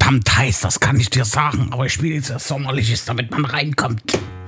verdammt heiß, das kann ich dir sagen. Aber ich spiele jetzt was Sommerliches, damit man reinkommt.